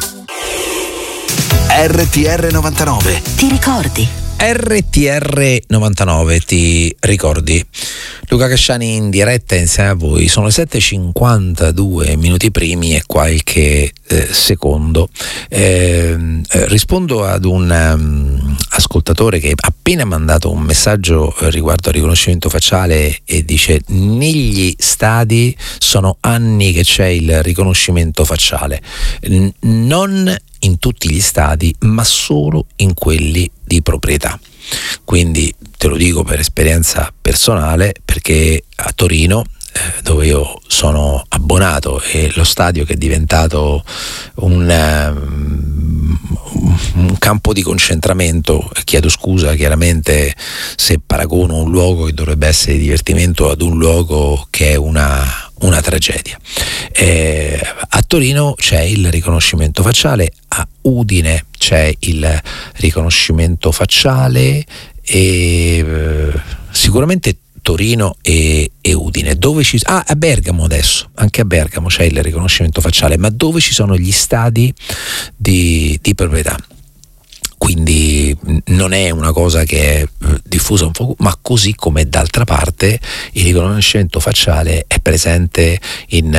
C: R T R novantanove.
B: Ti ricordi?
A: R T R novantanove, ti ricordi? Luca Casciani in diretta insieme a voi. Sono le sette e cinquantadue minuti primi e qualche eh, secondo. Eh, eh, rispondo ad un um, ascoltatore che ha appena mandato un messaggio riguardo al riconoscimento facciale e dice: negli stadi sono anni che c'è il riconoscimento facciale, N- non in tutti gli stadi ma solo in quelli di proprietà. Quindi te lo dico per esperienza personale, perché a Torino, eh, dove io sono abbonato, e lo stadio che è diventato un, um, un campo di concentramento, chiedo scusa chiaramente se paragono un luogo che dovrebbe essere di divertimento ad un luogo che è una una tragedia. Eh, a Torino c'è il riconoscimento facciale, a Udine c'è il riconoscimento facciale e eh, sicuramente Torino e, e Udine. Dove ci ah, a Bergamo adesso, anche a Bergamo c'è il riconoscimento facciale, ma dove ci sono gli stadi di, di proprietà. Quindi non è una cosa che è diffusa un po', ma così come d'altra parte il riconoscimento facciale è presente in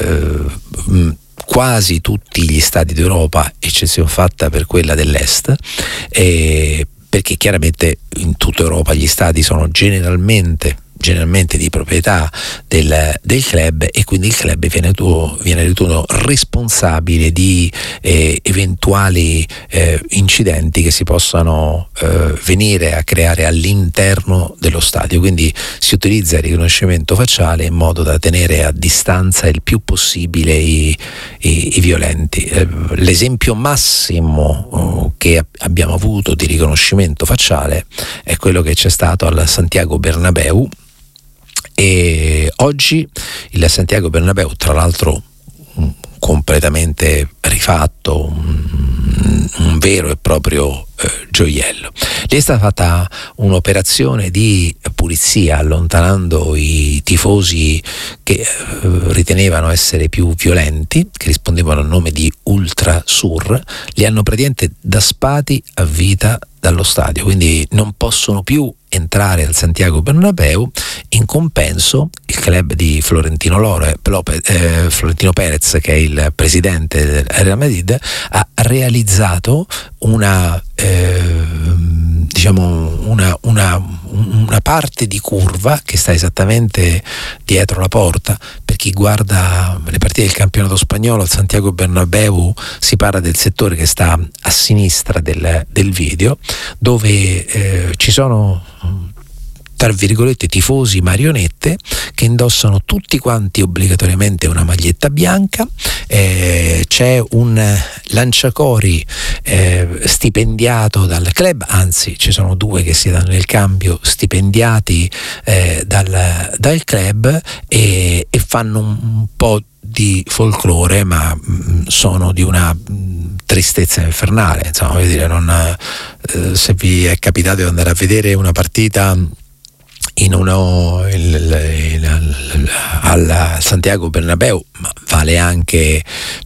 A: eh, quasi tutti gli stati d'Europa, eccezione fatta per quella dell'est, eh, perché chiaramente in tutta Europa gli stadi sono generalmente generalmente di proprietà del, del club, e quindi il club viene, tu, viene ritenuto responsabile di eh, eventuali eh, incidenti che si possano eh, venire a creare all'interno dello stadio. Quindi si utilizza il riconoscimento facciale in modo da tenere a distanza il più possibile i, i, i violenti. Eh, l'esempio massimo oh, che abbiamo avuto di riconoscimento facciale è quello che c'è stato al Santiago Bernabéu. E oggi il Santiago Bernabéu, tra l'altro completamente rifatto, un, un vero e proprio eh, gioiello. Lì è stata fatta un'operazione di pulizia, allontanando i tifosi che eh, ritenevano essere più violenti, che rispondevano al nome di Ultra Sur. Li hanno praticamente daspati a vita dallo stadio, quindi non possono più entrare al Santiago Bernabéu. In compenso il club di Florentino Lore, Lopez, eh, Florentino Perez, che è il presidente del Real Madrid, ha realizzato una eh, diciamo una, una, una parte di curva che sta esattamente dietro la porta. Per chi guarda le partite del campionato spagnolo al Santiago Bernabéu si parla del settore che sta a sinistra del, del video, dove eh, ci sono tra virgolette tifosi marionette che indossano tutti quanti obbligatoriamente una maglietta bianca. Eh, c'è un lanciacori eh, stipendiato dal club, anzi ci sono due che si danno nel cambio stipendiati eh, dal, dal club e, e fanno un po' di folklore, ma mh, sono di una mh, tristezza infernale, insomma, voglio dire, non, eh, se vi è capitato di andare a vedere una partita in uno il, il, il, al Santiago Bernabéu, ma vale anche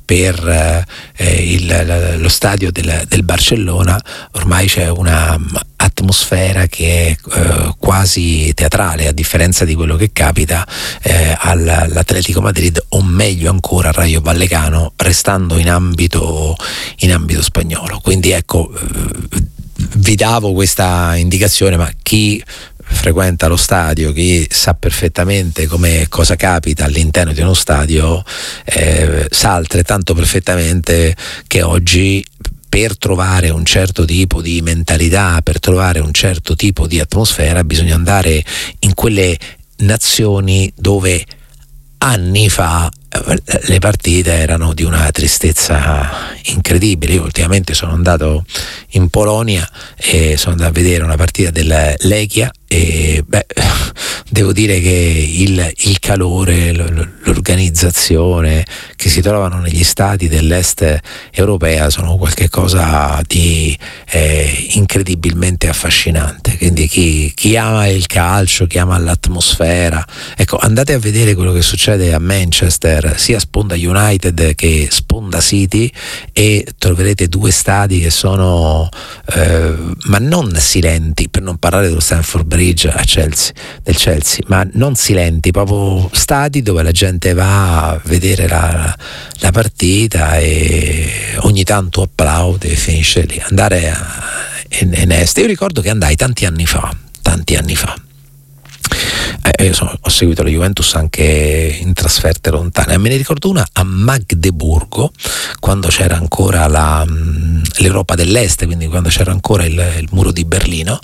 A: per eh, il, lo stadio del, del Barcellona, ormai c'è una atmosfera che è eh, quasi teatrale, a differenza di quello che capita eh, all'Atletico Madrid, o meglio ancora al Rayo Vallecano, restando in ambito in ambito spagnolo. Quindi ecco, eh, vi davo questa indicazione, ma chi frequenta lo stadio, chi sa perfettamente come cosa capita all'interno di uno stadio, eh, sa altrettanto perfettamente che oggi, per trovare un certo tipo di mentalità, per trovare un certo tipo di atmosfera, bisogna andare in quelle nazioni dove anni fa le partite erano di una tristezza incredibile. Io ultimamente sono andato in Polonia e sono andato a vedere una partita del Lechia e beh, devo dire che il, il calore, l'organizzazione che si trovano negli stati dell'est europea sono qualcosa di eh, incredibilmente affascinante. Quindi chi, chi ama il calcio, chi ama l'atmosfera, ecco, andate a vedere quello che succede a Manchester, sia Sponda United che Sponda City, e troverete due stadi che sono eh, ma non silenti, per non parlare dello Stamford Bridge a Chelsea, del Chelsea, ma non silenti, proprio stadi dove la gente va a vedere la, la partita e ogni tanto applaude e finisce lì. Andare a, in, in est. Io ricordo che andai tanti anni fa, tanti anni fa. Eh, io sono, ho seguito la Juventus anche in trasferte lontane, e me ne ricordo una a Magdeburgo, quando c'era ancora la, l'Europa dell'Est, quindi quando c'era ancora il, il muro di Berlino,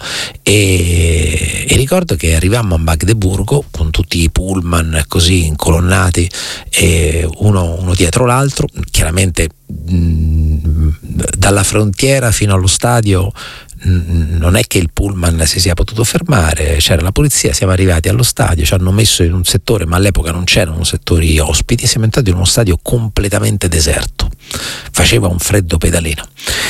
A: e, e ricordo che arrivammo a Magdeburgo con tutti i pullman così incolonnati, e uno, uno dietro l'altro, chiaramente mh, dalla frontiera fino allo stadio non è che il pullman si sia potuto fermare, c'era la polizia, siamo arrivati allo stadio, ci hanno messo in un settore, ma all'epoca non c'erano settori ospiti, siamo entrati in uno stadio completamente deserto, faceva un freddo pedalino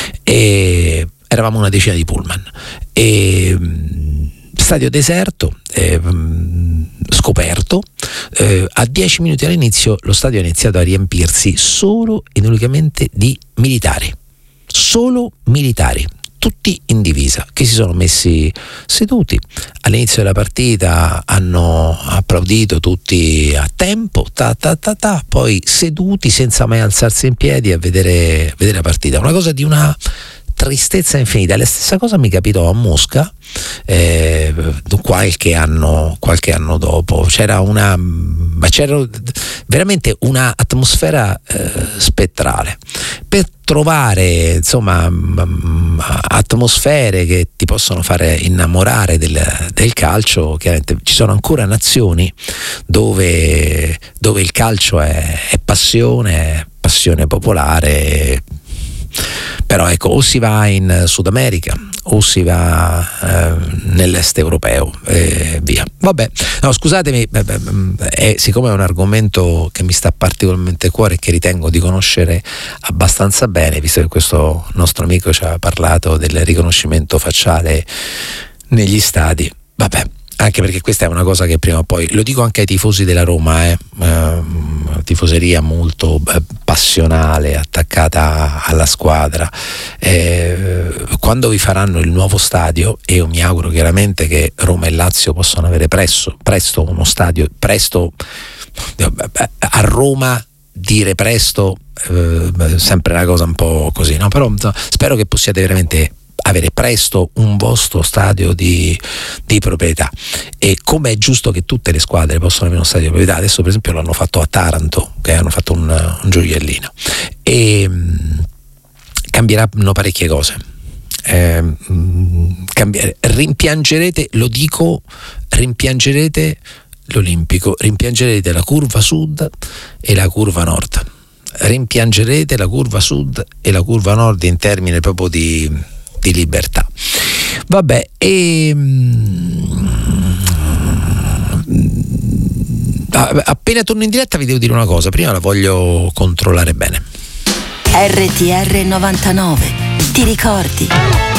A: e eravamo una decina di pullman, e stadio deserto, eh, scoperto, eh, a dieci minuti all'inizio lo stadio ha iniziato a riempirsi solo ed unicamente di militari, solo militari, tutti in divisa, che si sono messi seduti. All'inizio della partita hanno applaudito tutti a tempo, ta ta ta ta, poi seduti senza mai alzarsi in piedi a vedere, a vedere la partita. Una cosa di una tristezza infinita. La stessa cosa mi capitò a Mosca eh, qualche anno qualche anno dopo. C'era una ma c'era veramente una atmosfera eh, spettrale. Per trovare insomma atmosfere che ti possono fare innamorare del, del calcio, chiaramente ci sono ancora nazioni dove, dove il calcio è, è passione, è passione popolare. Però ecco, o si va in Sud America o si va eh, nell'est europeo e via. Vabbè, no, scusatemi, eh, siccome è un argomento che mi sta particolarmente a cuore e che ritengo di conoscere abbastanza bene, visto che questo nostro amico ci ha parlato del riconoscimento facciale negli stadi, vabbè, anche perché questa è una cosa che prima o poi, lo dico anche ai tifosi della Roma, eh, eh tifoseria molto eh, passionale, attaccata alla squadra, eh, quando vi faranno il nuovo stadio, e io mi auguro chiaramente che Roma e Lazio possano avere presto, presto uno stadio, presto a Roma, dire presto eh, sempre una cosa un po' così, no? Però spero che possiate veramente avere presto un vostro stadio di, di proprietà. E come è giusto che tutte le squadre possano avere uno stadio di proprietà, adesso per esempio l'hanno fatto a Taranto, che hanno fatto un, un gioiellino, e mh, cambieranno parecchie cose. Eh, mh, cambiare, rimpiangerete, lo dico, rimpiangerete l'Olimpico, rimpiangerete la curva sud e la curva nord, rimpiangerete la curva sud e la curva nord in termini proprio di, di libertà. Vabbè, e appena torno in diretta vi devo dire una cosa, prima la voglio controllare bene.
B: R T R novantanove, ti ricordi?